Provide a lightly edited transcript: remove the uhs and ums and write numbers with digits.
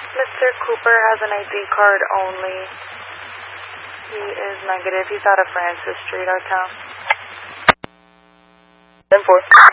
Mr. Cooper has an ID card only. He is negative. He's out of Francis Street, our town. 10-4.